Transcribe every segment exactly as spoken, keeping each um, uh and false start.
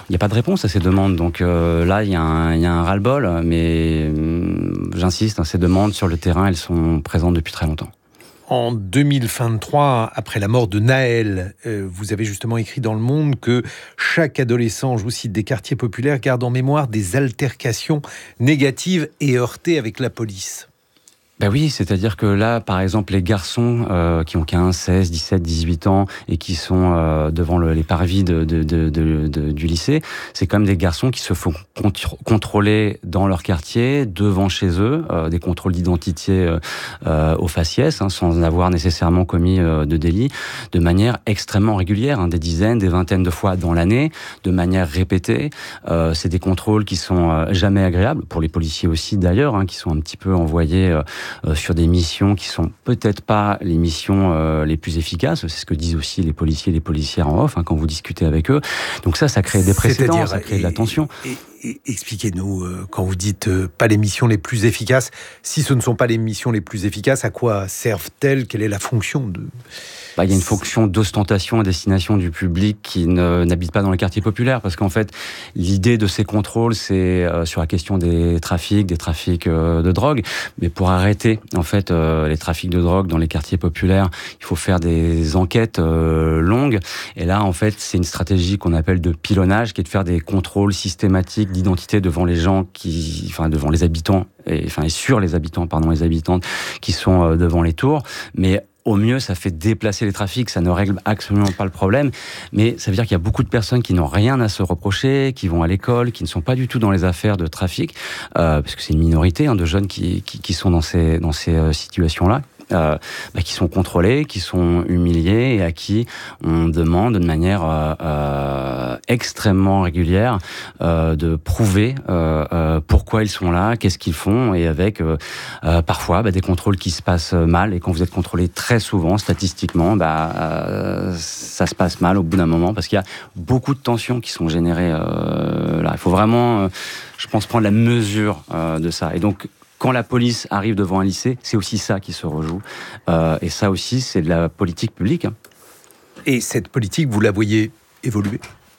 il n'y a pas de réponse à ces demandes. Donc euh, là, il y a un, il y a un ras-le-bol, mais euh, j'insiste, hein, ces demandes sur le terrain, elles sont présentes depuis très longtemps. En deux mille vingt-trois, après la mort de Naël, euh, vous avez justement écrit dans Le Monde que chaque adolescent, je vous cite, des quartiers populaires garde en mémoire des altercations négatives et heurtées avec la police. Ben oui, c'est-à-dire que là, par exemple, les garçons euh, qui ont quinze, seize, dix-sept, dix-huit ans et qui sont euh, devant le, les parvis de, de, de, de, de, du lycée, c'est quand même des garçons qui se font contr- contrôler dans leur quartier, devant chez eux, euh, des contrôles d'identité euh, euh, au faciès, hein, sans avoir nécessairement commis euh, de délit, de manière extrêmement régulière, hein, des dizaines, des vingtaines de fois dans l'année, de manière répétée. Euh, c'est des contrôles qui sont euh, jamais agréables, pour les policiers aussi d'ailleurs, hein, qui sont un petit peu envoyés... Euh, Euh, sur des missions qui sont peut-être pas les missions euh, les plus efficaces. C'est ce que disent aussi les policiers et les policières en off, hein, quand vous discutez avec eux. Donc ça, ça crée des précédents, C'est-à-dire, ça crée et, de la tension. Et, et, expliquez-nous, euh, quand vous dites euh, pas les missions les plus efficaces, si ce ne sont pas les missions les plus efficaces, à quoi servent-elles? Quelle est la fonction de... Bah, il y a une fonction d'ostentation à destination du public qui ne, n'habite pas dans les quartiers populaires, parce qu'en fait, l'idée de ces contrôles, c'est euh, sur la question des trafics, des trafics euh, de drogue. Mais pour arrêter, en fait, euh, les trafics de drogue dans les quartiers populaires, il faut faire des enquêtes euh, longues. Et là, en fait, c'est une stratégie qu'on appelle de pilonnage, qui est de faire des contrôles systématiques d'identité devant les gens qui, enfin, devant les habitants, et, enfin, et sur les habitants, pardon, les habitantes qui sont euh, devant les tours. Mais au mieux, ça fait déplacer les trafics, ça ne règle absolument pas le problème, mais ça veut dire qu'il y a beaucoup de personnes qui n'ont rien à se reprocher, qui vont à l'école, qui ne sont pas du tout dans les affaires de trafic, euh, parce que c'est une minorité hein, de jeunes qui, qui, qui sont dans ces, dans ces euh, situations-là. Euh, bah, qui sont contrôlés, qui sont humiliés et à qui on demande de manière euh, euh, extrêmement régulière euh, de prouver euh, euh, pourquoi ils sont là, qu'est-ce qu'ils font, et avec euh, euh, parfois bah, des contrôles qui se passent mal. Et quand vous êtes contrôlé très souvent, statistiquement, bah, euh, ça se passe mal au bout d'un moment, parce qu'il y a beaucoup de tensions qui sont générées euh, là. Il faut vraiment, euh, je pense, prendre la mesure euh, de ça. Et donc, quand la police arrive devant un lycée, c'est aussi ça qui se rejoue. Euh, et ça aussi, c'est de la politique publique. Hein. Et cette politique, vous la voyez évoluer ?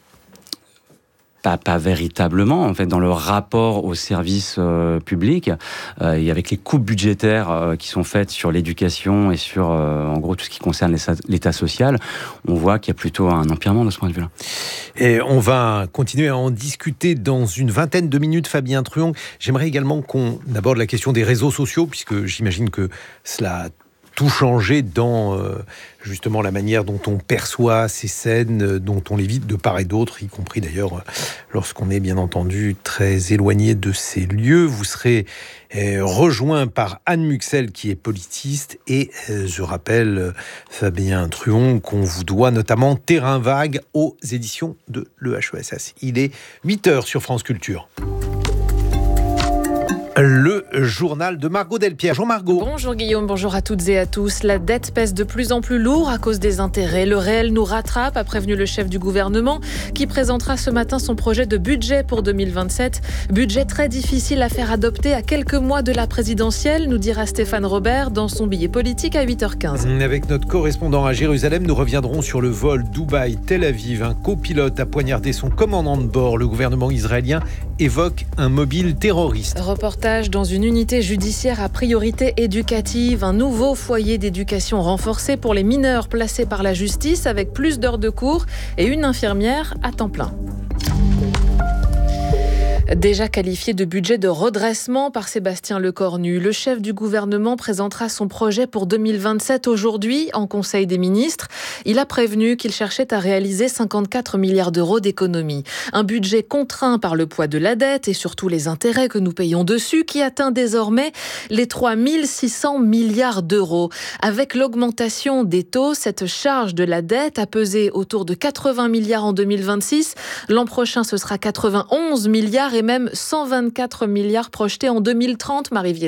Pas, pas véritablement, en fait, dans le rapport aux services euh, publics, euh, et avec les coupes budgétaires euh, qui sont faites sur l'éducation et sur, euh, en gros, tout ce qui concerne les, l'état social, on voit qu'il y a plutôt un empirement de ce point de vue-là. Et on va continuer à en discuter dans une vingtaine de minutes, Fabien Truong. J'aimerais également qu'on aborde la question des réseaux sociaux, puisque j'imagine que cela a tout changé dans euh, justement la manière dont on perçoit ces scènes, dont on les vit de part et d'autre, y compris d'ailleurs lorsqu'on est bien entendu très éloigné de ces lieux. Vous serez euh, rejoint par Anne Muxel, qui est politiste, et euh, je rappelle, euh, Fabien Truong, qu'on vous doit notamment Terrain Vague aux éditions de l'E H E S S. Il est huit heures sur France Culture. Le journal de Margot Delpierre. Bonjour Margot. Bonjour Guillaume, bonjour à toutes et à tous. La dette pèse de plus en plus lourd à cause des intérêts. Le réel nous rattrape, a prévenu le chef du gouvernement, qui présentera ce matin son projet de budget pour deux mille vingt-sept. Budget très difficile à faire adopter à quelques mois de la présidentielle, nous dira Stéphane Robert dans son billet politique à huit heures quinze. Avec notre correspondant à Jérusalem, nous reviendrons sur le vol Dubaï-Tel Aviv. Un copilote a poignardé son commandant de bord. Le gouvernement israélien évoque un mobile terroriste. Reportage dans une unité judiciaire à priorité éducative. Un nouveau foyer d'éducation renforcé pour les mineurs placés par la justice, avec plus d'heures de cours et une infirmière à temps plein. Déjà qualifié de budget de redressement par Sébastien Lecornu, le chef du gouvernement présentera son projet pour deux mille vingt-sept aujourd'hui en Conseil des ministres. Il a prévenu qu'il cherchait à réaliser cinquante-quatre milliards d'euros d'économies. Un budget contraint par le poids de la dette et surtout les intérêts que nous payons dessus, qui atteint désormais les trois mille six cents milliards d'euros. Avec l'augmentation des taux, cette charge de la dette a pesé autour de quatre-vingts milliards en deux mille vingt-six. L'an prochain, ce sera quatre-vingt-onze milliards et même cent vingt-quatre milliards projetés en deux mille trente, Marie Viennot.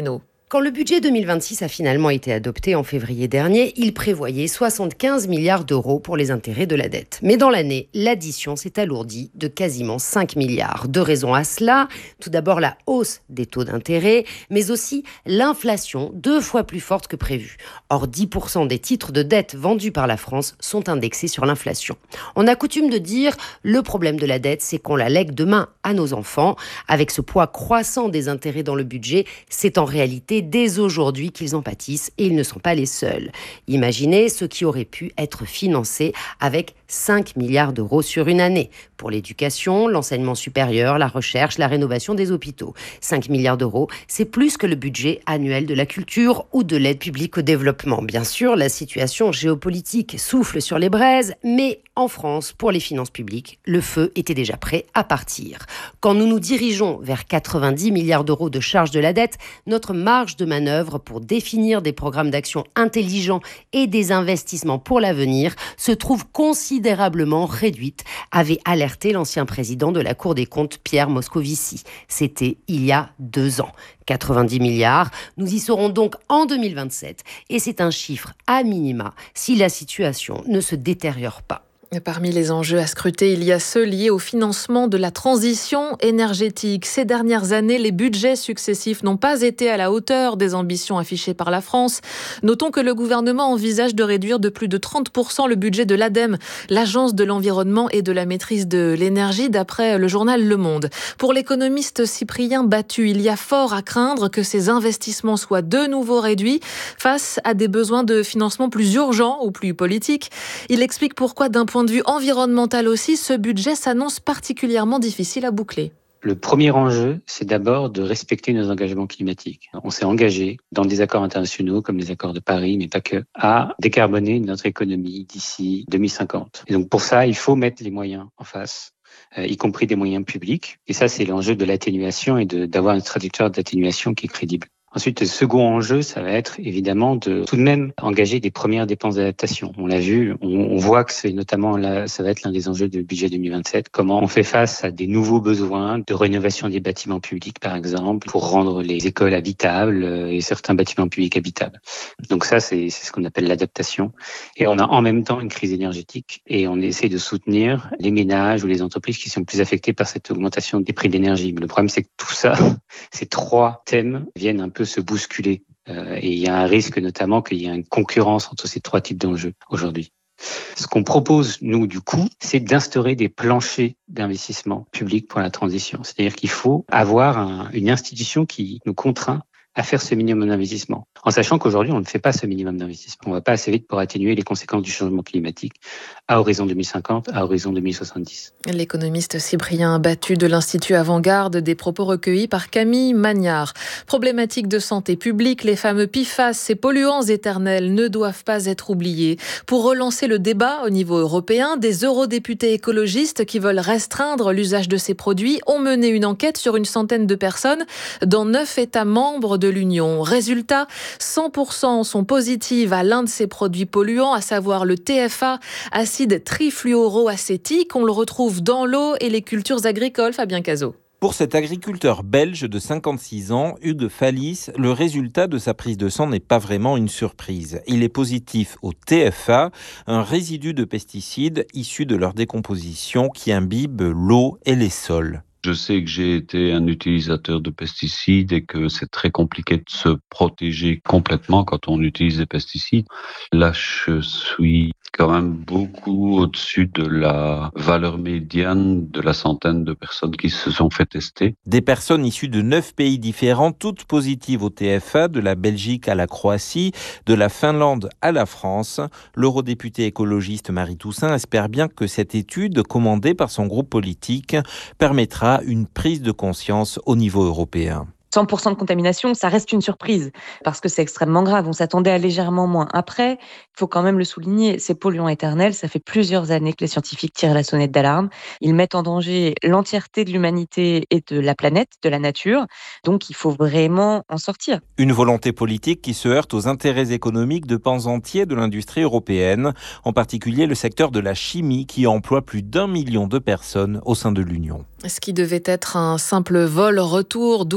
Quand le budget deux mille vingt-six a finalement été adopté en février dernier, il prévoyait soixante-quinze milliards d'euros pour les intérêts de la dette. Mais dans l'année, l'addition s'est alourdie de quasiment cinq milliards. Deux raisons à cela. Tout d'abord, la hausse des taux d'intérêt, mais aussi l'inflation deux fois plus forte que prévu. Or, dix pour cent des titres de dette vendus par la France sont indexés sur l'inflation. On a coutume de dire le problème de la dette, c'est qu'on la lègue demain à nos enfants. Avec ce poids croissant des intérêts dans le budget, c'est en réalité dès aujourd'hui qu'ils en pâtissent et ils ne sont pas les seuls. Imaginez ce qui aurait pu être financé avec cinq milliards d'euros sur une année pour l'éducation, l'enseignement supérieur, la recherche, la rénovation des hôpitaux. cinq milliards d'euros, c'est plus que le budget annuel de la culture ou de l'aide publique au développement. Bien sûr, la situation géopolitique souffle sur les braises, mais en France, pour les finances publiques, le feu était déjà prêt à partir. Quand nous nous dirigeons vers quatre-vingt-dix milliards d'euros de charge de la dette, notre marge de manœuvre pour définir des programmes d'action intelligents et des investissements pour l'avenir se trouve considérablement réduite, avait alerté l'ancien président de la Cour des comptes, Pierre Moscovici. C'était il y a deux ans. quatre-vingt-dix milliards, nous y serons donc en deux mille vingt-sept et c'est un chiffre à minima si la situation ne se détériore pas. Parmi les enjeux à scruter, il y a ceux liés au financement de la transition énergétique. Ces dernières années, les budgets successifs n'ont pas été à la hauteur des ambitions affichées par la France. Notons que le gouvernement envisage de réduire de plus de trente pour cent le budget de l'ADEME, l'Agence de l'environnement et de la maîtrise de l'énergie, d'après le journal Le Monde. Pour l'économiste Cyprien Battu, il y a fort à craindre que ces investissements soient de nouveau réduits face à des besoins de financement plus urgents ou plus politiques. Il explique pourquoi, d'un point de vue environnemental aussi, ce budget s'annonce particulièrement difficile à boucler. Le premier enjeu, c'est d'abord de respecter nos engagements climatiques. On s'est engagé dans des accords internationaux comme les accords de Paris, mais pas que, à décarboner notre économie d'ici deux mille cinquante. Et donc pour ça, il faut mettre les moyens en face, euh, y compris des moyens publics. Et ça, c'est l'enjeu de l'atténuation et de, d'avoir une trajectoire d'atténuation qui est crédible. Ensuite, le second enjeu, ça va être évidemment de tout de même engager des premières dépenses d'adaptation. On l'a vu, on, on voit que c'est notamment là, ça va être l'un des enjeux du budget deux mille vingt-sept. Comment on fait face à des nouveaux besoins de rénovation des bâtiments publics, par exemple, pour rendre les écoles habitables et certains bâtiments publics habitables. Donc ça, c'est, c'est ce qu'on appelle l'adaptation. Et on a en même temps une crise énergétique et on essaie de soutenir les ménages ou les entreprises qui sont plus affectées par cette augmentation des prix d'énergie. Mais le problème, c'est que tout ça, ces trois thèmes viennent un peu se bousculer. Euh, et il y a un risque notamment qu'il y ait une concurrence entre ces trois types d'enjeux aujourd'hui. Ce qu'on propose, nous, du coup, c'est d'instaurer des planchers d'investissement public pour la transition. C'est-à-dire qu'il faut avoir un, une institution qui nous contraint à faire ce minimum d'investissement. En sachant qu'aujourd'hui, on ne fait pas ce minimum d'investissement. On ne va pas assez vite pour atténuer les conséquences du changement climatique à horizon deux mille cinquante, à horizon deux mille soixante-dix. L'économiste Cyprien Battu de l'Institut Avant-Garde, des propos recueillis par Camille Magnard. Problématique de santé publique, les fameux P F A S, ces polluants éternels, ne doivent pas être oubliés. Pour relancer le débat au niveau européen, des eurodéputés écologistes qui veulent restreindre l'usage de ces produits ont mené une enquête sur une centaine de personnes dans neuf États membres de l'Union. Résultat, cent pour cent sont positives à l'un de ces produits polluants, à savoir le T F A, acide trifluoroacétique. On le retrouve dans l'eau et les cultures agricoles. Fabien Cazot. Pour cet agriculteur belge de cinquante-six ans, Hugues Fallis, le résultat de sa prise de sang n'est pas vraiment une surprise. Il est positif au T F A, un résidu de pesticides issu de leur décomposition qui imbibe l'eau et les sols. Je sais que j'ai été un utilisateur de pesticides et que c'est très compliqué de se protéger complètement quand on utilise des pesticides. Là, je suis quand même beaucoup au-dessus de la valeur médiane de la centaine de personnes qui se sont fait tester. Des personnes issues de neuf pays différents, toutes positives au T F A, de la Belgique à la Croatie, de la Finlande à la France. L'eurodéputée écologiste Marie Toussaint espère bien que cette étude, commandée par son groupe politique, permettra une prise de conscience au niveau européen. cent pour cent de contamination, ça reste une surprise parce que c'est extrêmement grave. On s'attendait à légèrement moins. Après, il faut quand même le souligner, ces polluants éternels, ça fait plusieurs années que les scientifiques tirent la sonnette d'alarme. Ils mettent en danger l'entièreté de l'humanité et de la planète, de la nature. Donc, il faut vraiment en sortir. Une volonté politique qui se heurte aux intérêts économiques de pans entiers de l'industrie européenne, en particulier le secteur de la chimie qui emploie plus d'un million de personnes au sein de l'Union. Ce qui devait être un simple vol retour Dubaï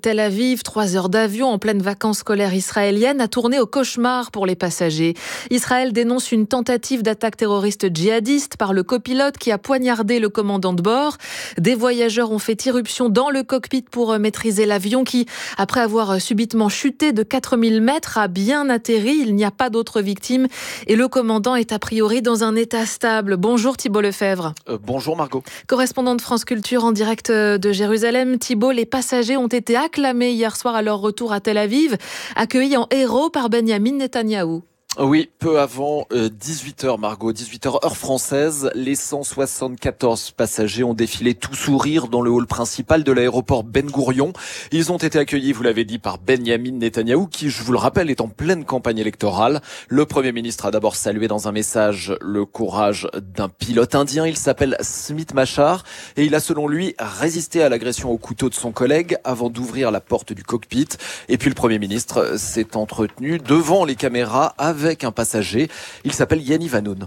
Tel Aviv, trois heures d'avion en pleine vacances scolaires israéliennes, a tourné au cauchemar pour les passagers. Israël dénonce une tentative d'attaque terroriste djihadiste par le copilote qui a poignardé le commandant de bord. Des voyageurs ont fait irruption dans le cockpit pour maîtriser l'avion qui, après avoir subitement chuté de quatre mille mètres, a bien atterri. Il n'y a pas d'autres victimes et le commandant est a priori dans un état stable. Bonjour Thibault Lefebvre. Euh, bonjour Margot. Correspondant de France Culture en direct de Jérusalem. Thibault, les passagers ont été acclamés hier soir à leur retour à Tel Aviv, accueillis en héros par Benyamin Netanyahou. Oui, peu avant euh, dix-huit heures, Margot, dix-huit heures heure française, les cent soixante-quatorze passagers ont défilé tout sourire dans le hall principal de l'aéroport Ben Gourion. Ils ont été accueillis, vous l'avez dit, par Benyamin Netanyahou, qui, je vous le rappelle, est en pleine campagne électorale. Le Premier ministre a d'abord salué dans un message le courage d'un pilote indien. Il s'appelle Smith Machar et il a, selon lui, résisté à l'agression au couteau de son collègue avant d'ouvrir la porte du cockpit. Et puis le Premier ministre s'est entretenu devant les caméras avec avec un passager. Il s'appelle Yaniv Hanoun.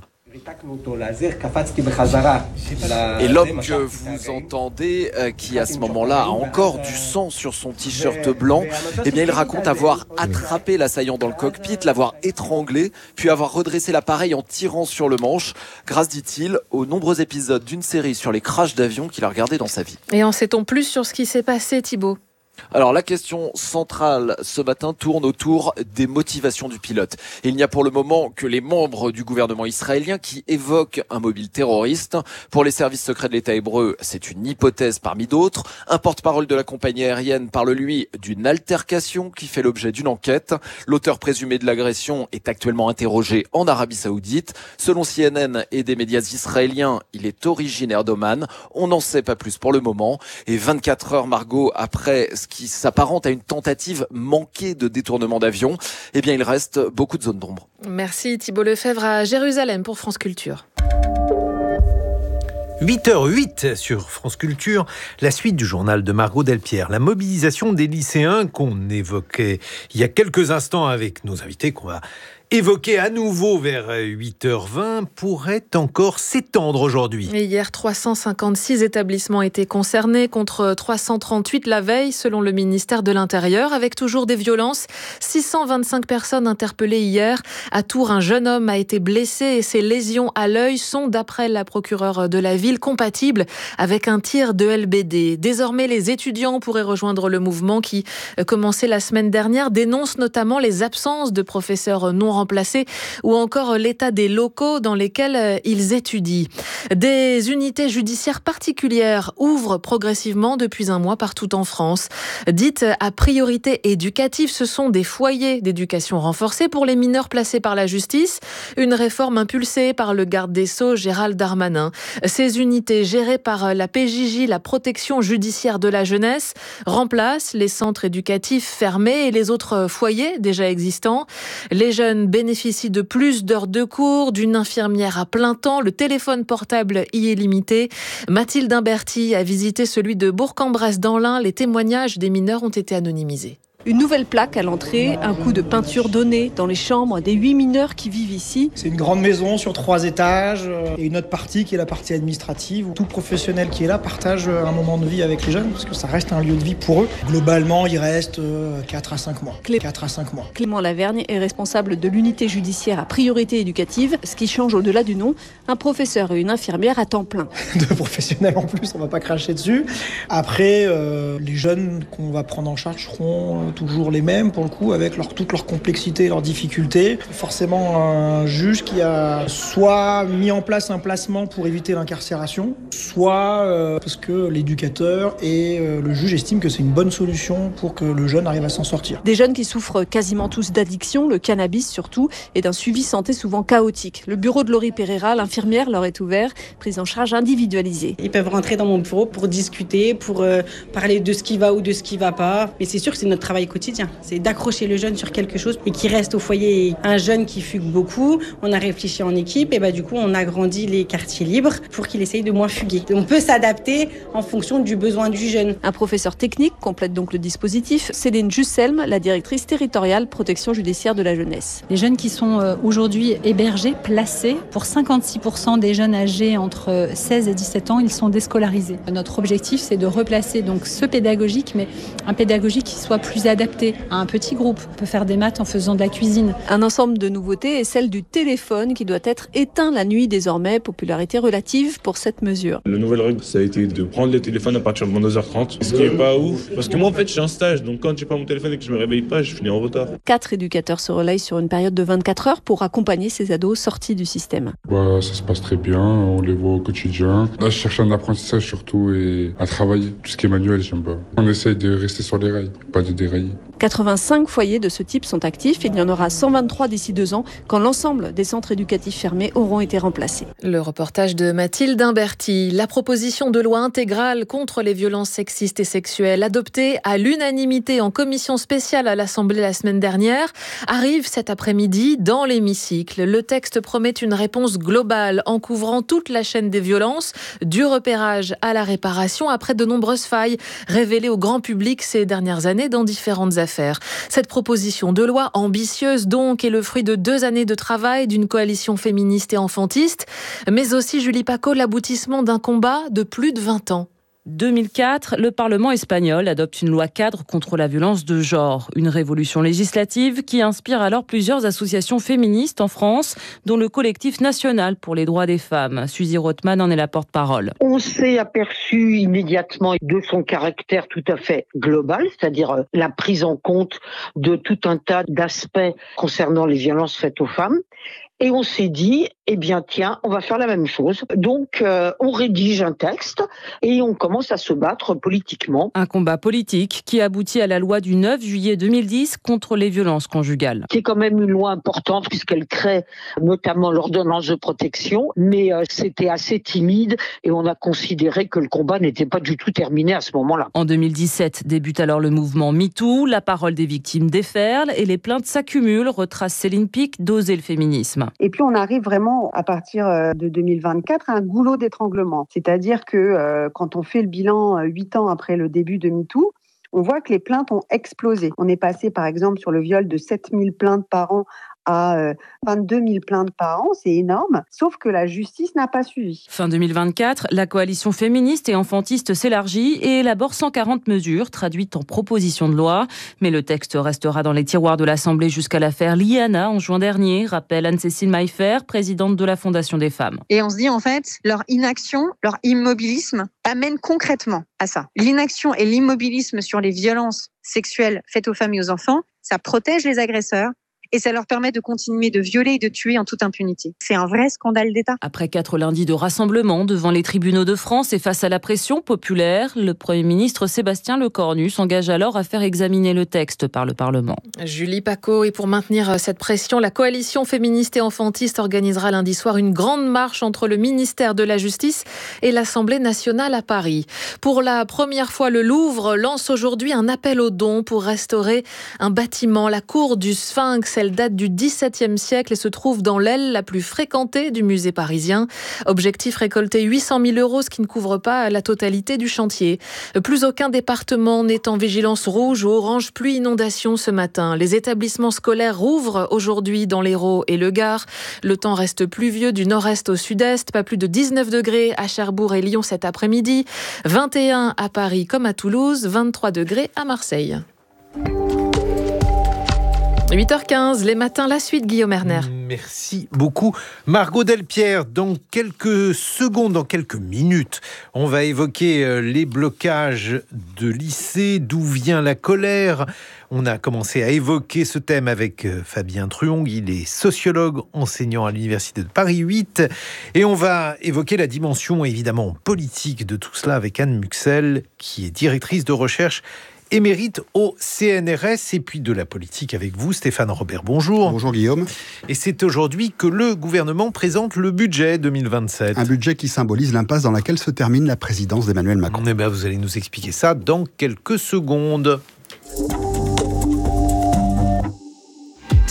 Et l'homme que vous entendez, euh, qui à ce moment-là a encore du sang sur son t-shirt blanc, eh bien il raconte avoir attrapé l'assaillant dans le cockpit, l'avoir étranglé, puis avoir redressé l'appareil en tirant sur le manche, grâce, dit-il, aux nombreux épisodes d'une série sur les crashs d'avions qu'il a regardé dans sa vie. Et en sait-on plus sur ce qui s'est passé, Thibault ? Alors la question centrale ce matin tourne autour des motivations du pilote. Il n'y a pour le moment que les membres du gouvernement israélien qui évoquent un mobile terroriste. Pour les services secrets de l'État hébreu, c'est une hypothèse parmi d'autres. Un porte-parole de la compagnie aérienne parle lui d'une altercation qui fait l'objet d'une enquête. L'auteur présumé de l'agression est actuellement interrogé en Arabie Saoudite. Selon C N N et des médias israéliens, il est originaire d'Oman. On n'en sait pas plus pour le moment. Et vingt-quatre heures, Margot, après ce qui s'apparente à une tentative manquée de détournement d'avion, eh bien il reste beaucoup de zones d'ombre. Merci Thibault Lefebvre à Jérusalem pour France Culture. huit heures huit sur France Culture, la suite du journal de Margot Delpierre. La mobilisation des lycéens qu'on évoquait il y a quelques instants avec nos invités, qu'on va évoqué à nouveau vers huit heures vingt, pourrait encore s'étendre aujourd'hui. Et hier, trois cent cinquante-six établissements étaient concernés contre trois cent trente-huit la veille, selon le ministère de l'Intérieur, avec toujours des violences. six cent vingt-cinq personnes interpellées hier. À Tours, un jeune homme a été blessé et ses lésions à l'œil sont, d'après la procureure de la ville, compatibles avec un tir de L B D. Désormais, les étudiants pourraient rejoindre le mouvement qui, commencé la semaine dernière, dénonce notamment les absences de professeurs non remplacés ou encore l'état des locaux dans lesquels ils étudient. Des unités judiciaires particulières ouvrent progressivement depuis un mois partout en France. Dites à priorité éducative, ce sont des foyers d'éducation renforcée pour les mineurs placés par la justice. Une réforme impulsée par le garde des Sceaux, Gérald Darmanin. Ces unités gérées par la P J J, la protection judiciaire de la jeunesse, remplacent les centres éducatifs fermés et les autres foyers déjà existants. Les jeunes bénéficient de plus d'heures de cours, d'une infirmière à plein temps. Le téléphone portable y est limité. Mathilde Imberti a visité celui de Bourg-en-Bresse dans l'Ain. Les témoignages des mineurs ont été anonymisés. Une nouvelle plaque à l'entrée, un coup de peinture donné dans les chambres des huit mineurs qui vivent ici. C'est une grande maison sur trois étages et une autre partie qui est la partie administrative. Tout professionnel qui est là partage un moment de vie avec les jeunes parce que ça reste un lieu de vie pour eux. Globalement, il reste quatre à cinq mois. Clé... quatre à cinq mois. Clément Lavergne est responsable de l'unité judiciaire à priorité éducative. Ce qui change au-delà du nom, un professeur et une infirmière à temps plein. Deux professionnels en plus, on ne va pas cracher dessus. Après, euh, les jeunes qu'on va prendre en charge seront toujours les mêmes pour le coup, avec leur, toute leur complexité et leurs difficultés. Forcément un juge qui a soit mis en place un placement pour éviter l'incarcération, soit euh, parce que l'éducateur et euh, le juge estiment que c'est une bonne solution pour que le jeune arrive à s'en sortir. Des jeunes qui souffrent quasiment tous d'addiction, le cannabis surtout, et d'un suivi santé souvent chaotique. Le bureau de Laurie Pereira, l'infirmière, leur est ouvert, prise en charge individualisée. Ils peuvent rentrer dans mon bureau pour discuter, pour euh, parler de ce qui va ou de ce qui ne va pas. Mais c'est sûr que c'est notre travail travail quotidien. C'est d'accrocher le jeune sur quelque chose et qu'il reste au foyer. Un jeune qui fugue beaucoup, on a réfléchi en équipe et bah, du coup on a agrandi les quartiers libres pour qu'il essaye de moins fuguer. On peut s'adapter en fonction du besoin du jeune. Un professeur technique complète donc le dispositif. Céline Jusselm, la directrice territoriale protection judiciaire de la jeunesse. Les jeunes qui sont aujourd'hui hébergés, placés, pour cinquante-six pour cent des jeunes âgés entre seize et dix-sept ans, ils sont déscolarisés. Notre objectif, c'est de replacer donc ce pédagogique, mais un pédagogique qui soit plus adapté à un petit groupe. On peut faire des maths en faisant de la cuisine. Un ensemble de nouveautés est celle du téléphone qui doit être éteint la nuit désormais, popularité relative pour cette mesure. La nouvelle règle, ça a été de prendre le téléphone à partir de vingt-deux heures trente, ce qui n'est pas ouf, parce que moi en fait j'ai un stage, donc quand j'ai pas mon téléphone et que je me réveille pas, je finis en retard. Quatre éducateurs se relayent sur une période de vingt-quatre heures pour accompagner ces ados sortis du système. Bah, ça se passe très bien, on les voit au quotidien. Là, je cherche un apprentissage surtout et à travailler. Tout ce qui est manuel, j'aime pas. On essaye de rester sur les rails, pas de dérailler. quatre-vingt-cinq foyers de ce type sont actifs. Il y en aura cent vingt-trois d'ici deux ans, quand l'ensemble des centres éducatifs fermés auront été remplacés. Le reportage de Mathilde Imberti. La proposition de loi intégrale contre les violences sexistes et sexuelles, adoptée à l'unanimité en commission spéciale à l'Assemblée la semaine dernière, arrive cet après-midi dans l'hémicycle. Le texte promet une réponse globale en couvrant toute la chaîne des violences, du repérage à la réparation, après de nombreuses failles révélées au grand public ces dernières années dans différentes affaires. Cette proposition de loi ambitieuse donc est le fruit de deux années de travail d'une coalition féministe et enfantiste, mais aussi, Julie Paco, l'aboutissement d'un combat de plus de vingt ans. deux mille quatre, le Parlement espagnol adopte une loi cadre contre la violence de genre. Une révolution législative qui inspire alors plusieurs associations féministes en France, dont le collectif national pour les droits des femmes. Suzy Rothman en est la porte-parole. On s'est aperçu immédiatement de son caractère tout à fait global, c'est-à-dire la prise en compte de tout un tas d'aspects concernant les violences faites aux femmes. Et on s'est dit, eh bien tiens, on va faire la même chose. Donc euh, on rédige un texte et on commence à se battre politiquement. Un combat politique qui aboutit à la loi du neuf juillet deux mille dix contre les violences conjugales. C'est quand même une loi importante puisqu'elle crée notamment l'ordonnance de protection, mais euh, c'était assez timide et on a considéré que le combat n'était pas du tout terminé à ce moment-là. En deux mille dix-sept débute alors le mouvement MeToo, la parole des victimes déferle et les plaintes s'accumulent, retrace Céline Pic d'Oser le féminisme. Et puis on arrive vraiment à partir de deux mille vingt-quatre à un goulot d'étranglement. C'est-à-dire que euh, quand on fait le bilan huit ans après le début de MeToo, on voit que les plaintes ont explosé. On est passé par exemple sur le viol de sept mille plaintes par an à vingt-deux mille plaintes par an, c'est énorme, sauf que la justice n'a pas suivi. Fin deux mille vingt-quatre, la coalition féministe et enfantiste s'élargit et élabore cent quarante mesures traduites en propositions de loi. Mais le texte restera dans les tiroirs de l'Assemblée jusqu'à l'affaire Liana en juin dernier, rappelle Anne-Cécile Maillefer, présidente de la Fondation des femmes. Et on se dit en fait, leur inaction, leur immobilisme amène concrètement à ça. L'inaction et l'immobilisme sur les violences sexuelles faites aux femmes et aux enfants, ça protège les agresseurs. Et ça leur permet de continuer de violer et de tuer en toute impunité. C'est un vrai scandale d'État. Après quatre lundis de rassemblement devant les tribunaux de France et face à la pression populaire, le Premier ministre Sébastien Lecornu s'engage alors à faire examiner le texte par le Parlement. Julie Paco, et pour maintenir cette pression, la coalition féministe et enfantiste organisera lundi soir une grande marche entre le ministère de la Justice et l'Assemblée nationale à Paris. Pour la première fois, le Louvre lance aujourd'hui un appel aux dons pour restaurer un bâtiment, la cour du Sphinx. Elle date du dix-septième siècle et se trouve dans l'aile la plus fréquentée du musée parisien. Objectif, récolter huit cent mille euros, ce qui ne couvre pas la totalité du chantier. Plus aucun département n'est en vigilance rouge ou orange pluie inondation ce matin. Les établissements scolaires rouvrent aujourd'hui dans l'Hérault et le Gard. Le temps reste pluvieux du nord-est au sud-est. Pas plus de dix-neuf degrés à Cherbourg et Lyon cet après-midi. vingt et un à Paris comme à Toulouse. vingt-trois degrés à Marseille. huit heures quinze, les matins, la suite, Guillaume Erner. Merci beaucoup. Margot Delpierre, dans quelques secondes, dans quelques minutes, on va évoquer les blocages de lycées, d'où vient la colère. On a commencé à évoquer ce thème avec Fabien Truong, il est sociologue, enseignant à l'Université de Paris huit. Et on va évoquer la dimension évidemment politique de tout cela avec Anne Muxel, qui est directrice de recherche émérite au C N R S, et puis de la politique avec vous, Stéphane Robert. Bonjour. Bonjour Guillaume. Et c'est aujourd'hui que le gouvernement présente le budget deux mille vingt-sept. Un budget qui symbolise l'impasse dans laquelle se termine la présidence d'Emmanuel Macron. Eh bien, vous allez nous expliquer ça dans quelques secondes.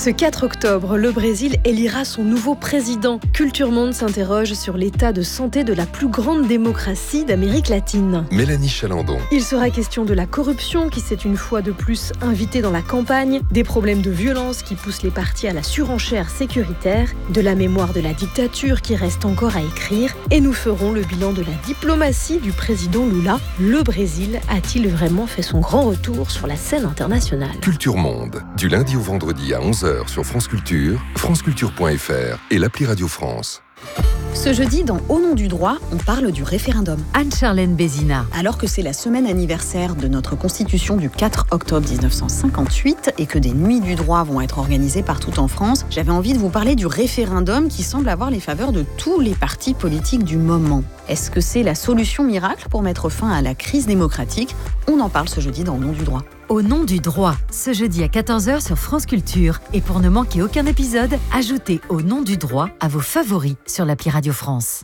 Ce quatre octobre, le Brésil élira son nouveau président. Culture Monde s'interroge sur l'état de santé de la plus grande démocratie d'Amérique latine. Mélanie Chalandon. Il sera question de la corruption qui s'est une fois de plus invitée dans la campagne, des problèmes de violence qui poussent les partis à la surenchère sécuritaire, de la mémoire de la dictature qui reste encore à écrire, et nous ferons le bilan de la diplomatie du président Lula. Le Brésil a-t-il vraiment fait son grand retour sur la scène internationale ? Culture Monde, du lundi au vendredi à onze heures sur France Culture, franceculture point f r et l'appli Radio France. Ce jeudi, dans Au nom du droit, on parle du référendum. Anne-Charlène Bézina. Alors que c'est la semaine anniversaire de notre Constitution du quatre octobre dix-neuf cent cinquante-huit et que des nuits du droit vont être organisées partout en France, j'avais envie de vous parler du référendum qui semble avoir les faveurs de tous les partis politiques du moment. Est-ce que c'est la solution miracle pour mettre fin à la crise démocratique ? On en parle ce jeudi dans Au nom du droit. Au nom du droit, ce jeudi à quatorze heures sur France Culture. Et pour ne manquer aucun épisode, ajoutez Au nom du droit à vos favoris sur l'appli Radio France.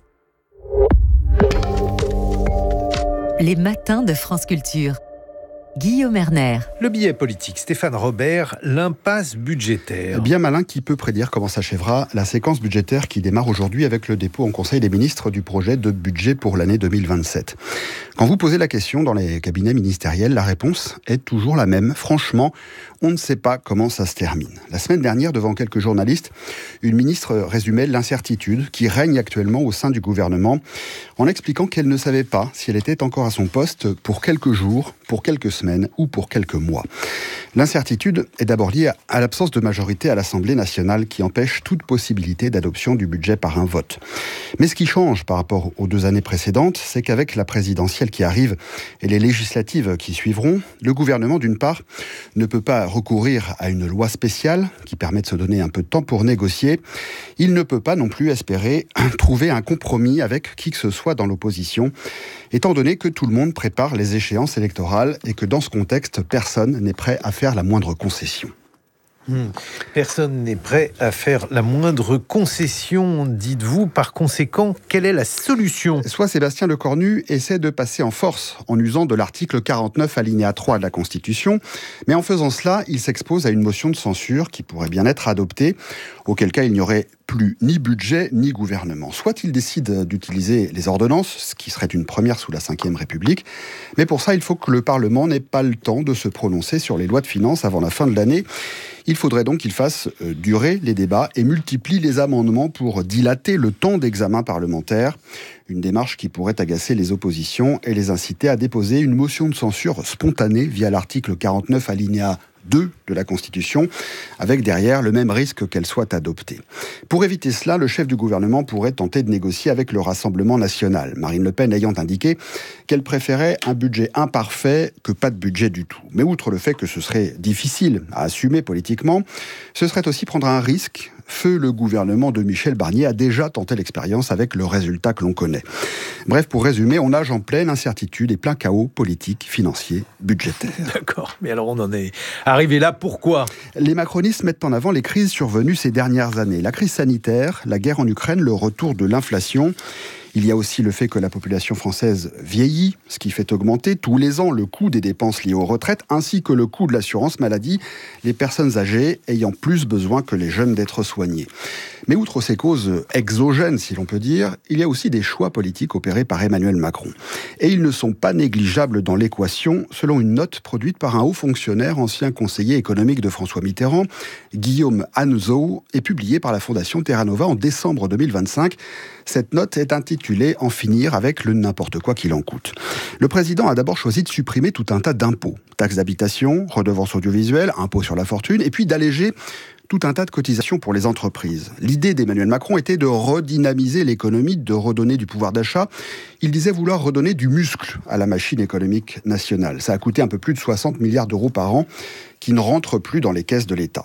Les matins de France Culture. Guillaume Erner. Le billet politique, Stéphane Robert, l'impasse budgétaire. Bien malin qui peut prédire comment s'achèvera la séquence budgétaire qui démarre aujourd'hui avec le dépôt en Conseil des ministres du projet de budget pour l'année deux mille vingt-sept. Quand vous posez la question dans les cabinets ministériels, la réponse est toujours la même. Franchement, on ne sait pas comment ça se termine. La semaine dernière, devant quelques journalistes, une ministre résumait l'incertitude qui règne actuellement au sein du gouvernement en expliquant qu'elle ne savait pas si elle était encore à son poste pour quelques jours, pour quelques semaines ou pour quelques mois. L'incertitude est d'abord liée à l'absence de majorité à l'Assemblée nationale qui empêche toute possibilité d'adoption du budget par un vote. Mais ce qui change par rapport aux deux années précédentes, c'est qu'avec la présidentielle qui arrive et les législatives qui suivront, le gouvernement, d'une part, ne peut pas recourir à une loi spéciale qui permet de se donner un peu de temps pour négocier. Il ne peut pas non plus espérer trouver un compromis avec qui que ce soit dans l'opposition, étant donné que tout le monde prépare les échéances électorales et que dans ce contexte, personne n'est prêt à faire la moindre concession. Hmm. Personne n'est prêt à faire la moindre concession, dites-vous. Par conséquent, quelle est la solution ? Soit Sébastien Lecornu essaie de passer en force en usant de l'article quarante-neuf alinéa trois de la Constitution, mais en faisant cela, il s'expose à une motion de censure qui pourrait bien être adoptée, auquel cas il n'y aurait plus ni budget ni gouvernement. Soit il décide d'utiliser les ordonnances, ce qui serait une première sous la cinquième République, mais pour ça, il faut que le Parlement n'ait pas le temps de se prononcer sur les lois de finances avant la fin de l'année. Il faudrait donc qu'il fasse durer les débats et multiplie les amendements pour dilater le temps d'examen parlementaire. Une démarche qui pourrait agacer les oppositions et les inciter à déposer une motion de censure spontanée via l'article quarante-neuf alinéa deux de la Constitution, avec derrière le même risque qu'elle soit adoptée. Pour éviter cela, le chef du gouvernement pourrait tenter de négocier avec le Rassemblement national, Marine Le Pen ayant indiqué qu'elle préférait un budget imparfait que pas de budget du tout. Mais outre le fait que ce serait difficile à assumer politiquement, ce serait aussi prendre un risque. Feu le gouvernement de Michel Barnier a déjà tenté l'expérience avec le résultat que l'on connaît. Bref, pour résumer, on nage en pleine incertitude et plein chaos politique, financier, budgétaire. D'accord, mais alors on en est arrivé là, pourquoi ? Les macronistes mettent en avant les crises survenues ces dernières années. La crise sanitaire, la guerre en Ukraine, le retour de l'inflation. Il y a aussi le fait que la population française vieillit, ce qui fait augmenter tous les ans le coût des dépenses liées aux retraites, ainsi que le coût de l'assurance maladie, les personnes âgées ayant plus besoin que les jeunes d'être soignées. Mais outre ces causes exogènes, si l'on peut dire, il y a aussi des choix politiques opérés par Emmanuel Macron. Et ils ne sont pas négligeables dans l'équation, selon une note produite par un haut fonctionnaire, ancien conseiller économique de François Mitterrand, Guillaume Hanzeau, et publiée par la Fondation Terra Nova en décembre deux mille vingt-cinq. Cette note est intitulée « En finir avec le n'importe quoi qu'il en coûte ». Le président a d'abord choisi de supprimer tout un tas d'impôts. Taxes d'habitation, redevances audiovisuelles, impôts sur la fortune, et puis d'alléger tout un tas de cotisations pour les entreprises. L'idée d'Emmanuel Macron était de redynamiser l'économie, de redonner du pouvoir d'achat. Il disait vouloir redonner du muscle à la machine économique nationale. Ça a coûté un peu plus de soixante milliards d'euros par an qui ne rentrent plus dans les caisses de l'État.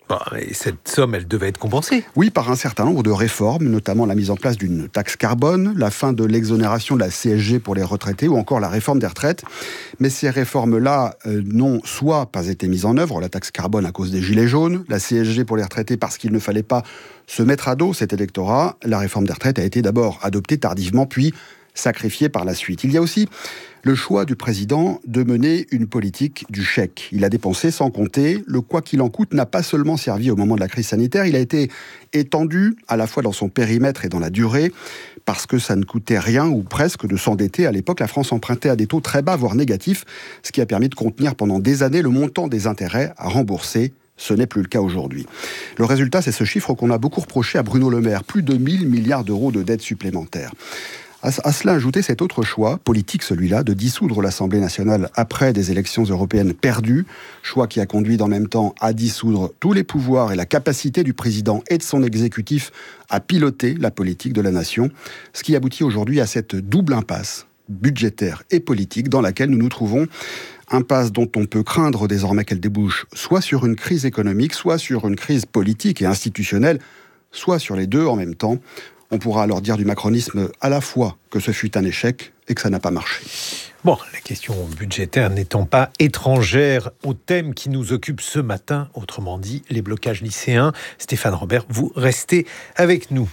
Et cette somme, elle devait être compensée. Oui, par un certain nombre de réformes, notamment la mise en place d'une taxe carbone, la fin de l'exonération de la C S G pour les retraités ou encore la réforme des retraites. Mais ces réformes-là euh, n'ont soit pas été mises en œuvre, la taxe carbone à cause des gilets jaunes, la C S G pour les retraités parce qu'il ne fallait pas se mettre à dos cet électorat. La réforme des retraites a été d'abord adoptée tardivement, puis sacrifiés par la suite. Il y a aussi le choix du président de mener une politique du chèque. Il a dépensé sans compter. Le quoi qu'il en coûte n'a pas seulement servi au moment de la crise sanitaire, il a été étendu à la fois dans son périmètre et dans la durée, parce que ça ne coûtait rien ou presque de s'endetter. À l'époque, la France empruntait à des taux très bas, voire négatifs, ce qui a permis de contenir pendant des années le montant des intérêts à rembourser. Ce n'est plus le cas aujourd'hui. Le résultat, c'est ce chiffre qu'on a beaucoup reproché à Bruno Le Maire, plus de mille milliards d'euros de dettes supplémentaires. À cela, ajouter cet autre choix, politique celui-là, de dissoudre l'Assemblée nationale après des élections européennes perdues, choix qui a conduit en même temps à dissoudre tous les pouvoirs et la capacité du président et de son exécutif à piloter la politique de la nation, ce qui aboutit aujourd'hui à cette double impasse budgétaire et politique dans laquelle nous nous trouvons. Impasse dont on peut craindre désormais qu'elle débouche soit sur une crise économique, soit sur une crise politique et institutionnelle, soit sur les deux en même temps. On pourra alors dire du macronisme à la fois que ce fut un échec et que ça n'a pas marché. Bon, la question budgétaire n'étant pas étrangère au thème qui nous occupe ce matin, autrement dit, les blocages lycéens. Stéphane Robert, vous restez avec nous.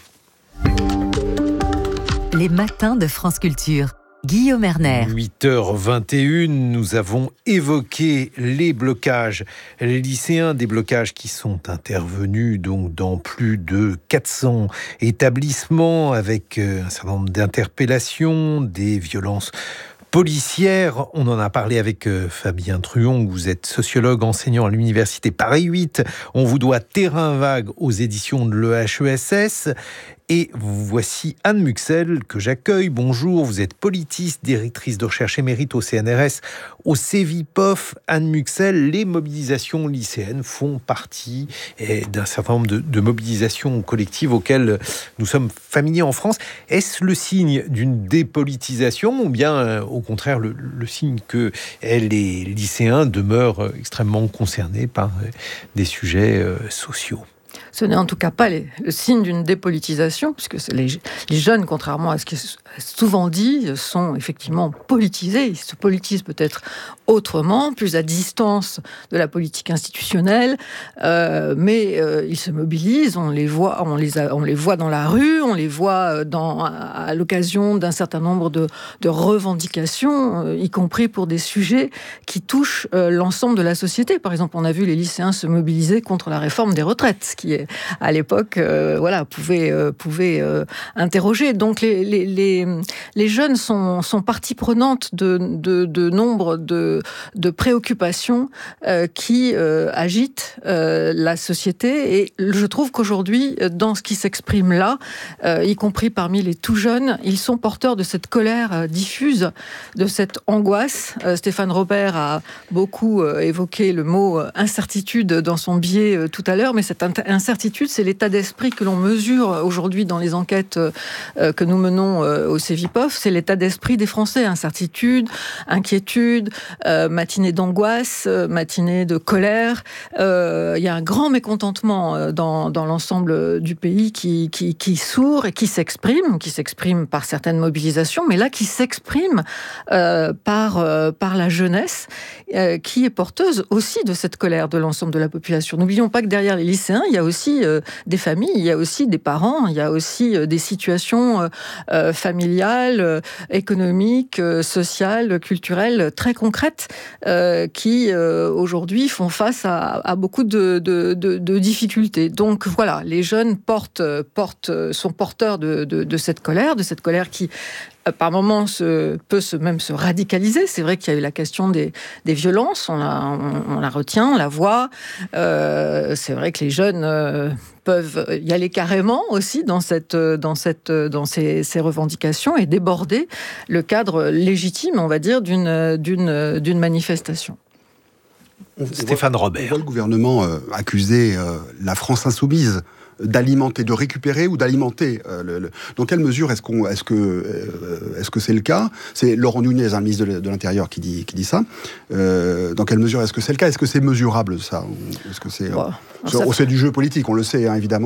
Les matins de France Culture. Guillaume Erner. huit heures vingt et une, nous avons évoqué les blocages les lycéens, des blocages qui sont intervenus donc dans plus de quatre cents établissements avec un certain nombre d'interpellations, des violences policières. On en a parlé avec Fabien Truong, vous êtes sociologue enseignant à l'université Paris huit. On vous doit Terrain vague aux éditions de l'E H E S S. Et voici Anne Muxel que j'accueille. Bonjour, vous êtes politiste, directrice de recherche émérite au C N R S, au Cevipof. Anne Muxel, les mobilisations lycéennes font partie d'un certain nombre de, de mobilisations collectives auxquelles nous sommes familiers en France. Est-ce le signe d'une dépolitisation ou bien euh, au contraire le, le signe que eh, les lycéens demeurent extrêmement concernés par euh, des sujets euh, sociaux ? Ce n'est en tout cas pas les, le signe d'une dépolitisation, puisque les, les jeunes, contrairement à ce qui est souvent dit, sont effectivement politisés. Ils se politisent peut-être autrement, plus à distance de la politique institutionnelle, euh, mais euh, ils se mobilisent, on les voit, on les, a, on les voit dans la rue, on les voit dans, à, à l'occasion d'un certain nombre de, de revendications, euh, y compris pour des sujets qui touchent euh, l'ensemble de la société. Par exemple, on a vu les lycéens se mobiliser contre la réforme des retraites, ce qui est à l'époque, euh, voilà, pouvait, euh, pouvait euh, interroger. Donc les, les, les, les jeunes sont, sont partie prenante de, de, de nombre de, de préoccupations euh, qui euh, agitent euh, la société. Et je trouve qu'aujourd'hui, dans ce qui s'exprime là, euh, y compris parmi les tout jeunes, ils sont porteurs de cette colère euh, diffuse, de cette angoisse. Euh, Stéphane Robert a beaucoup euh, évoqué le mot euh, incertitude dans son biais euh, tout à l'heure, mais cette incertitude, c'est l'état d'esprit que l'on mesure aujourd'hui dans les enquêtes euh, que nous menons euh, au Cevipof. C'est l'état d'esprit des Français. Incertitude, inquiétude, euh, matinée d'angoisse, euh, matinée de colère. Euh, il y a un grand mécontentement dans, dans l'ensemble du pays qui, qui, qui sourd et qui s'exprime, qui s'exprime par certaines mobilisations, mais là qui s'exprime euh, par, euh, par la jeunesse euh, qui est porteuse aussi de cette colère de l'ensemble de la population. N'oublions pas que derrière les lycéens, il y a aussi euh, des familles, il y a aussi des parents, il y a aussi euh, des situations euh, euh, familiales, euh, économiques, euh, sociales, culturelles très concrètes euh, qui euh, aujourd'hui font face à, à beaucoup de, de, de, de difficultés. Donc voilà, les jeunes portent, portent, sont porteurs de, de, de cette colère, de cette colère qui par moments se, peut se, même se radicaliser. C'est vrai qu'il y a eu la question des, des violences, on la, on, on la retient, on la voit. Euh, c'est vrai que les jeunes euh, peuvent y aller carrément aussi dans, cette, dans, cette, dans ces, ces revendications et déborder le cadre légitime, on va dire, d'une, d'une, d'une manifestation. Stéphane Robert. On voit le gouvernement euh, accuser euh, la France insoumise d'alimenter, de récupérer ou d'alimenter. Euh, le, le... Dans quelle mesure est-ce, qu'on, est-ce, que, euh, est-ce que c'est le cas ? C'est Laurent Nunez, un ministre de, de l'Intérieur, qui dit, qui dit ça. Euh, dans quelle mesure est-ce que c'est le cas ? Est-ce que c'est mesurable, ça ? Est-ce que c'est, euh, bon, c'est, ça... c'est du jeu politique, on le sait, hein, évidemment.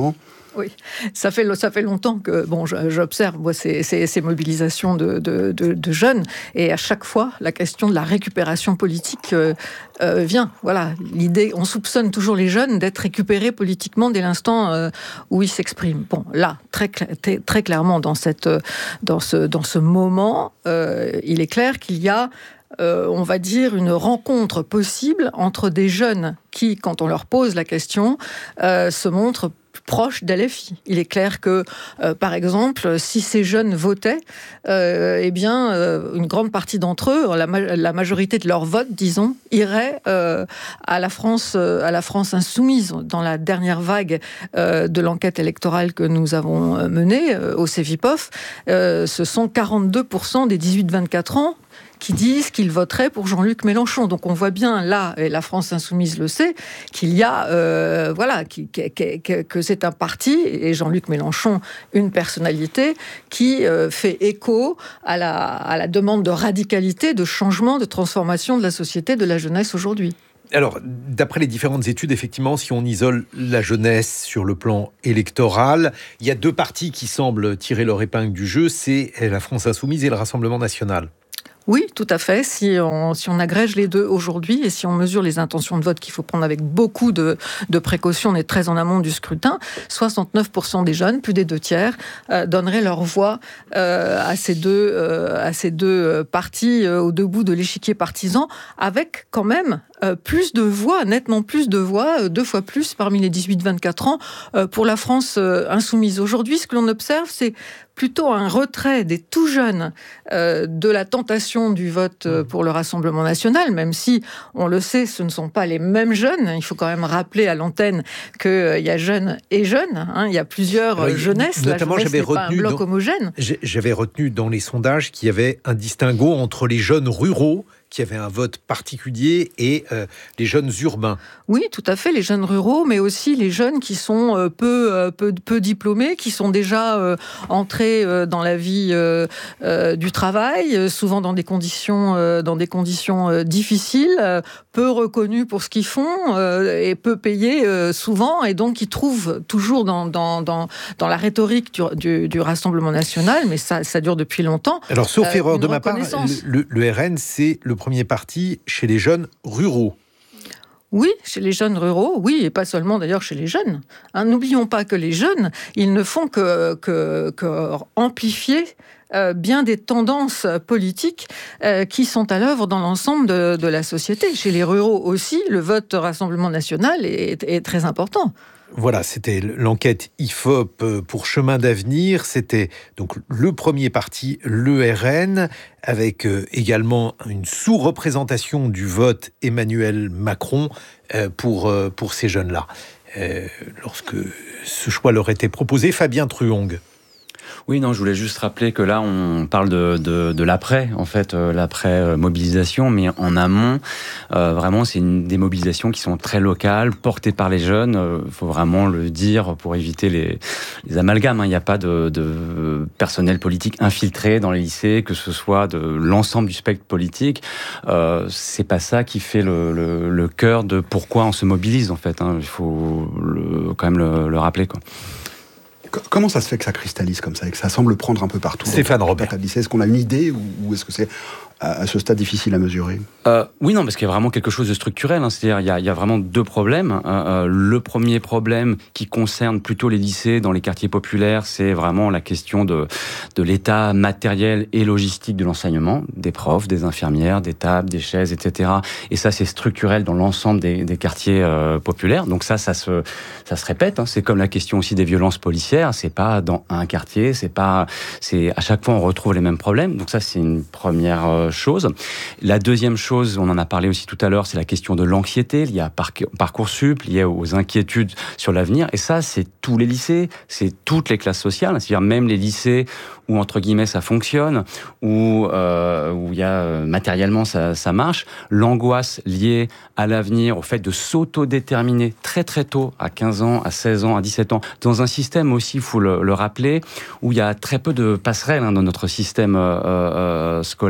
Oui, ça fait, ça fait longtemps que bon, j'observe moi, ces, ces, ces mobilisations de, de, de, de jeunes, et à chaque fois, la question de la récupération politique euh, euh, vient. Voilà, l'idée, on soupçonne toujours les jeunes d'être récupérés politiquement dès l'instant euh, où ils s'expriment. Bon, là, très, très, très clairement, dans, cette, dans, ce, dans ce moment, euh, il est clair qu'il y a Euh, on va dire, une rencontre possible entre des jeunes qui, quand on leur pose la question, euh, se montrent proches d'L F I. Il est clair que, euh, par exemple, si ces jeunes votaient, euh, eh bien, euh, une grande partie d'entre eux, la, ma- la majorité de leur vote, disons, irait euh, à la France, euh, à la France insoumise. Dans la dernière vague euh, de l'enquête électorale que nous avons euh, menée euh, au Cevipof, euh, ce sont quarante-deux pour cent des dix-huit vingt-quatre ans qui disent qu'ils voteraient pour Jean-Luc Mélenchon. Donc on voit bien là, et la France insoumise le sait, qu'il y a, euh, voilà, qui, qui, qui, que c'est un parti, et Jean-Luc Mélenchon, une personnalité, qui euh, fait écho à la, à la demande de radicalité, de changement, de transformation de la société, de la jeunesse aujourd'hui. Alors, d'après les différentes études, effectivement, si on isole la jeunesse sur le plan électoral, il y a deux partis qui semblent tirer leur épingle du jeu, c'est la France insoumise et le Rassemblement national. Oui, tout à fait. Si on, si on agrège les deux aujourd'hui et si on mesure les intentions de vote qu'il faut prendre avec beaucoup de, de précautions, on est très en amont du scrutin, soixante-neuf pour cent des jeunes, plus des deux tiers, euh, donneraient leur voix euh, à ces deux, euh, à ces deux partis euh, au debout de l'échiquier partisan, avec quand même euh, plus de voix, nettement plus de voix, euh, deux fois plus parmi les dix-huit vingt-quatre ans euh, pour la France euh, insoumise. Aujourd'hui, ce que l'on observe, c'est plutôt un retrait des tout jeunes euh, de la tentation du vote euh, pour le Rassemblement national, même si, on le sait, ce ne sont pas les mêmes jeunes. Il faut quand même rappeler à l'antenne qu'il euh, y a jeunes et jeunes. Hein, il y a plusieurs euh, jeunesses. Notamment, la jeunesse j'avais n'est pas un retenu bloc dans, homogène. J'avais retenu dans les sondages qu'il y avait un distinguo entre les jeunes ruraux, qui avaient un vote particulier, et euh, les jeunes urbains. Oui, tout à fait, les jeunes ruraux, mais aussi les jeunes qui sont euh, peu, euh, peu, peu diplômés, qui sont déjà euh, entrés euh, dans la vie euh, euh, du travail, euh, souvent dans des conditions, euh, dans des conditions euh, difficiles, euh, peu reconnus pour ce qu'ils font euh, et peu payés euh, souvent, et donc ils trouvent toujours dans, dans, dans, dans la rhétorique du, du, du Rassemblement national, mais ça, ça dure depuis longtemps. Alors, sauf euh, erreur de ma part, le, le, le R N, c'est le premier parti chez les jeunes ruraux. Oui, chez les jeunes ruraux, oui, et pas seulement d'ailleurs chez les jeunes. Hein, n'oublions pas que les jeunes, ils ne font que, que, que amplifier euh, bien des tendances politiques euh, qui sont à l'œuvre dans l'ensemble de, de la société. Chez les ruraux aussi, le vote Rassemblement national est, est très important. Voilà, c'était l'enquête I F O P pour Chemin d'avenir. C'était donc le premier parti, le R N, avec euh, également une sous-représentation du vote Emmanuel Macron euh, pour, euh, pour ces jeunes-là. Euh, lorsque ce choix leur était proposé, Fabien Truong. Oui, non, je voulais juste rappeler que là, on parle de, de, de l'après, en fait, euh, l'après-mobilisation, mais en amont, euh, vraiment, c'est une des mobilisations qui sont très locales, portées par les jeunes. Il euh, faut vraiment le dire pour éviter les, les amalgames. Il hein. n'y a pas de, de personnel politique infiltré dans les lycées, que ce soit de l'ensemble du spectre politique. Euh, c'est pas ça qui fait le, le, le cœur de pourquoi on se mobilise, en fait. Hein. Il faut le, quand même le, le rappeler, quoi. Comment ça se fait que ça cristallise comme ça et que ça semble prendre un peu partout? Stéphane Robert. Est-ce qu'on a une idée ou, ou est-ce que c'est à ce stade difficile à mesurer? euh, Oui, non, parce qu'il y a vraiment quelque chose de structurel. Hein, c'est-à-dire il y, a, il y a vraiment deux problèmes. Euh, le premier problème qui concerne plutôt les lycées dans les quartiers populaires, c'est vraiment la question de, de l'état matériel et logistique de l'enseignement, des profs, des infirmières, des tables, des chaises, et cetera. Et ça, c'est structurel dans l'ensemble des, des quartiers euh, populaires. Donc ça, ça se, ça se répète. Hein. C'est comme la question aussi des violences policières. C'est pas dans un quartier, c'est pas, c'est à chaque fois on retrouve les mêmes problèmes. Donc ça, c'est une première euh, chose. La deuxième chose, on en a parlé aussi tout à l'heure, c'est la question de l'anxiété liée à Parcoursup, liée aux inquiétudes sur l'avenir. Et ça, c'est tous les lycées, c'est toutes les classes sociales, c'est-à-dire même les lycées où, entre guillemets, ça fonctionne, où euh, où il y a euh, matériellement ça, ça marche. L'angoisse liée à l'avenir, au fait de s'autodéterminer très très tôt, à quinze ans, à seize ans, à dix-sept ans, dans un système aussi, il faut le, le rappeler, où il y a très peu de passerelles hein, dans notre système euh, euh, scolaire français.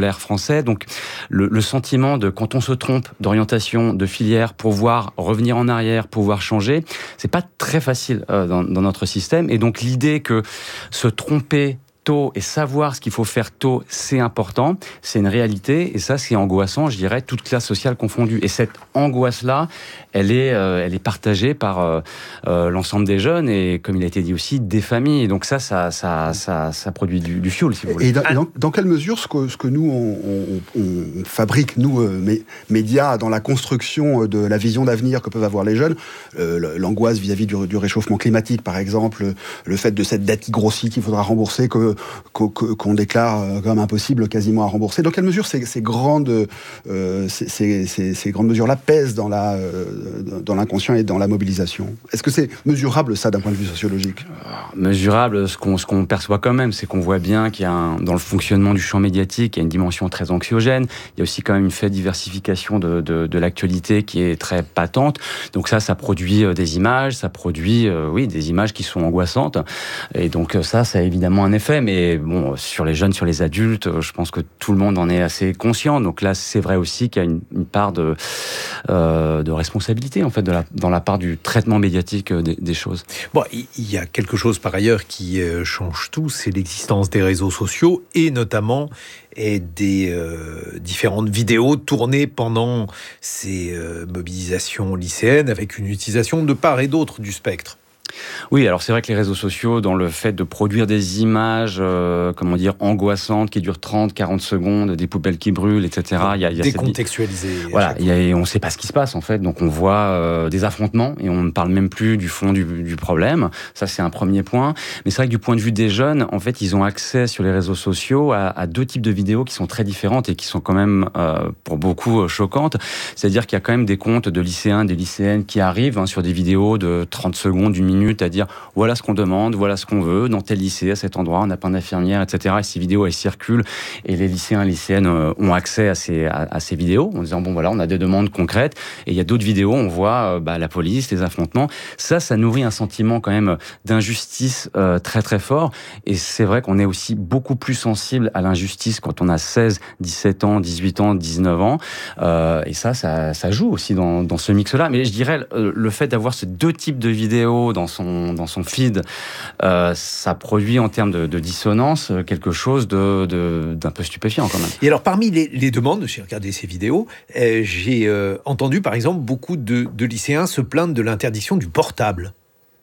Français. Donc le, le sentiment de quand on se trompe d'orientation, de filière, pouvoir revenir en arrière, pouvoir changer, c'est pas très facile euh, dans, dans notre système. Et donc l'idée que se tromper tôt et savoir ce qu'il faut faire tôt, c'est important, c'est une réalité, et ça c'est angoissant, je dirais, toute classe sociale confondue. Et cette angoisse-là, elle est, euh, elle est partagée par euh, euh, l'ensemble des jeunes et, comme il a été dit aussi, des familles. Et donc ça, ça, ça, ça, ça produit du, du fuel, si vous voulez. Et dans, dans, dans quelle mesure ce que, ce que nous, on, on, on fabrique, nous, euh, mé, médias, dans la construction de la vision d'avenir que peuvent avoir les jeunes, euh, l'angoisse vis-à-vis du, du réchauffement climatique, par exemple, le fait de cette dette qui grossit, qu'il faudra rembourser, que qu'on déclare comme impossible quasiment à rembourser. Dans quelle mesure ces, ces grandes, euh, ces, ces, ces, ces grandes mesures-là pèsent dans la, euh, dans l'inconscient et dans la mobilisation? Est-ce que c'est mesurable, ça, d'un point de vue sociologique? Mesurable, ce qu'on, ce qu'on perçoit quand même, c'est qu'on voit bien qu'il y a un, dans le fonctionnement du champ médiatique, il y a une dimension très anxiogène. Il y a aussi quand même une faible diversification de, de, de l'actualité qui est très patente. Donc ça, ça produit des images, ça produit, euh, oui, des images qui sont angoissantes. Et donc ça, ça a évidemment un effet. Mais bon, sur les jeunes, sur les adultes, je pense que tout le monde en est assez conscient. Donc là, c'est vrai aussi qu'il y a une, une part de, euh, de responsabilité, en fait, de la, dans la part du traitement médiatique des, des choses. Bon, il y a quelque chose par ailleurs qui change tout, c'est l'existence des réseaux sociaux et notamment et des euh, différentes vidéos tournées pendant ces euh, mobilisations lycéennes avec une utilisation de part et d'autre du spectre. Oui, alors c'est vrai que les réseaux sociaux, dans le fait de produire des images, euh, comment dire, angoissantes, qui durent trente, quarante secondes, des poubelles qui brûlent, et cetera. Il y a, il y a décontextualisé. Cette... Voilà, il y a, et on ne sait pas ce qui se passe, en fait. Donc on voit euh, des affrontements et on ne parle même plus du fond du, du problème. Ça, c'est un premier point. Mais c'est vrai que du point de vue des jeunes, en fait, ils ont accès sur les réseaux sociaux à, à deux types de vidéos qui sont très différentes et qui sont quand même, euh, pour beaucoup, choquantes. C'est-à-dire qu'il y a quand même des comptes de lycéens, des lycéennes qui arrivent hein, sur des vidéos de trente secondes, une minute, à dire voilà ce qu'on demande, voilà ce qu'on veut, dans tel lycée, à cet endroit, on a plein d'infirmières, et cetera. Et ces vidéos, elles circulent et les lycéens et lycéennes euh, ont accès à ces, à, à ces vidéos en disant bon voilà, on a des demandes concrètes. Et il y a d'autres vidéos, on voit euh, bah, la police, les affrontements. Ça, ça nourrit un sentiment quand même d'injustice euh, très très fort. Et c'est vrai qu'on est aussi beaucoup plus sensible à l'injustice quand on a seize, dix-sept ans, dix-huit ans, dix-neuf ans. Euh, et ça, ça, ça joue aussi dans, dans ce mix-là. Mais je dirais, euh, le fait d'avoir ces deux types de vidéos dans son, dans son feed, euh, ça produit en termes de, de dissonance quelque chose de, de, d'un peu stupéfiant quand même. Et alors, parmi les, les demandes, j'ai regardé ces vidéos, euh, j'ai euh, entendu par exemple beaucoup de, de lycéens se plaindre de l'interdiction du portable.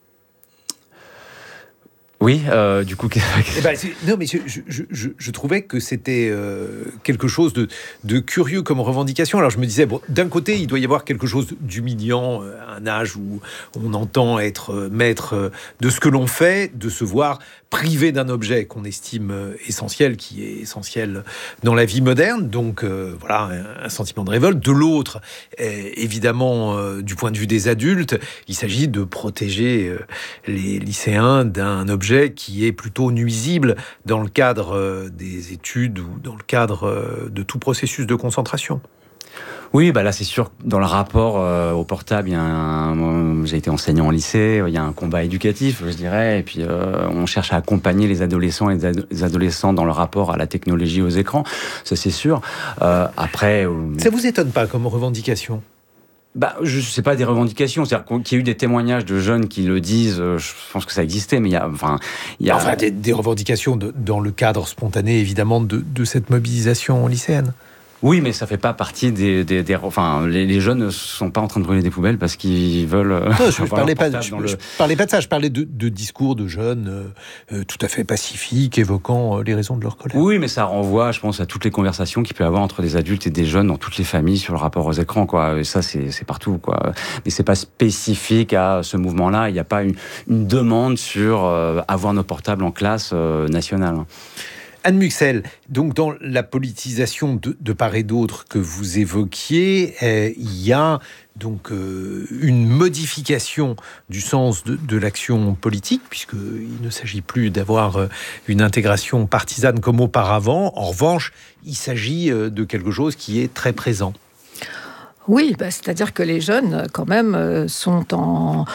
Oui, euh, du coup... eh ben, non, mais je, je, je, je trouvais que c'était euh, quelque chose de, de curieux comme revendication. Alors je me disais, bon, d'un côté, il doit y avoir quelque chose d'humiliant, euh, à un âge où on entend être euh, maître de ce que l'on fait, de se voir privé d'un objet qu'on estime euh, essentiel, qui est essentiel dans la vie moderne. Donc euh, voilà, un, un sentiment de révolte. De l'autre, euh, évidemment, euh, du point de vue des adultes, il s'agit de protéger euh, les lycéens d'un objet qui est plutôt nuisible dans le cadre des études ou dans le cadre de tout processus de concentration. Oui, bah là c'est sûr, dans le rapport euh, au portable, il y a un, j'ai été enseignant en lycée, il y a un combat éducatif, je dirais, et puis euh, on cherche à accompagner les adolescents et les adolescents dans le rapport à la technologie, aux écrans, ça c'est sûr. Euh, après... Euh... Ça vous étonne pas comme revendication ? Bah, je sais pas des revendications, c'est-à-dire qu'il y a eu des témoignages de jeunes qui le disent. Je pense que ça existait, mais il y a, enfin, il y a enfin des, des revendications de, dans le cadre spontané, évidemment, de, de cette mobilisation lycéenne. Oui, mais ça fait pas partie des, des, des enfin, les, les jeunes ne sont pas en train de brûler des poubelles parce qu'ils veulent. Non, je, je parlais pas, je, le... je parlais pas de ça. Je parlais de, de discours de jeunes euh, tout à fait pacifiques, évoquant euh, les raisons de leur colère. Oui, mais ça renvoie, je pense, à toutes les conversations qu'il peut y avoir entre des adultes et des jeunes dans toutes les familles sur le rapport aux écrans, quoi. Et ça, c'est, c'est partout, quoi. Mais c'est pas spécifique à ce mouvement-là. Il n'y a pas une, une demande sur euh, avoir nos portables en classe euh, nationale. Anne Muxel, donc dans la politisation de, de part et d'autre que vous évoquiez, euh, il y a donc euh, une modification du sens de, de l'action politique, puisqu'il ne s'agit plus d'avoir euh, une intégration partisane comme auparavant. En revanche, il s'agit euh, de quelque chose qui est très présent. Oui, bah, c'est-à-dire que les jeunes, quand même, sont en...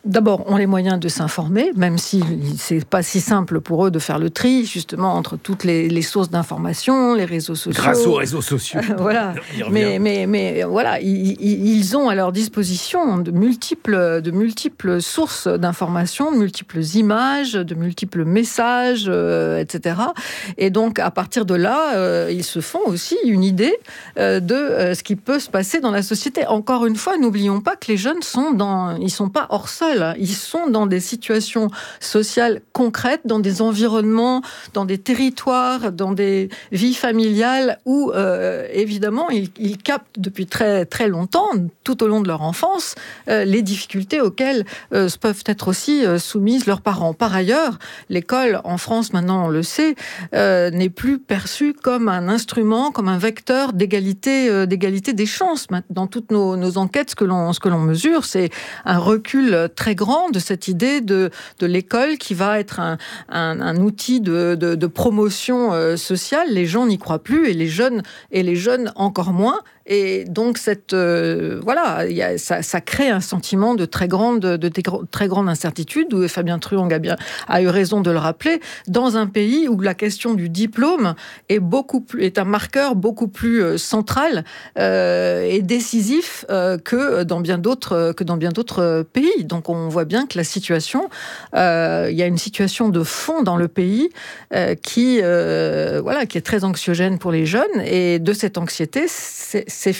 d'abord, ont les moyens de s'informer, même si c'est pas si simple pour eux de faire le tri, justement, entre toutes les, les sources d'information, les réseaux sociaux. Grâce aux réseaux sociaux. Voilà. Mais, mais, mais voilà, ils, ils ont à leur disposition de multiples, de multiples sources d'informations, de multiples images, de multiples messages, euh, et cetera. Et donc, à partir de là, euh, ils se font aussi une idée euh, de euh, ce qui peut se passer dans la société. Encore une fois, n'oublions pas que les jeunes sont dans, ils sont pas hors sol. Ils sont dans des situations sociales concrètes, dans des environnements, dans des territoires, dans des vies familiales où, euh, évidemment, ils, ils captent depuis très, très longtemps, tout au long de leur enfance, euh, les difficultés auxquelles euh, peuvent être aussi euh, soumises leurs parents. Par ailleurs, l'école, en France, maintenant, on le sait, euh, n'est plus perçue comme un instrument, comme un vecteur d'égalité, euh, d'égalité des chances. Dans toutes nos, nos enquêtes, ce que l'on, ce que l'on mesure, c'est un recul très grand de cette idée de, de l'école qui va être un, un, un outil de, de, de promotion euh, sociale. Les gens n'y croient plus et les jeunes, et les jeunes encore moins. Et donc, cette, euh, voilà, y a, ça, ça crée un sentiment de très grande, de, de très grande incertitude, où Fabien Truong a, bien, a eu raison de le rappeler, dans un pays où la question du diplôme est, beaucoup plus, est un marqueur beaucoup plus euh, central euh, et décisif euh, que, dans bien d'autres, que dans bien d'autres pays. Donc, on voit bien que la situation, euh, il y a une situation de fond dans le pays euh, qui, euh, voilà, qui est très anxiogène pour les jeunes. Et de cette anxiété, c'est c'est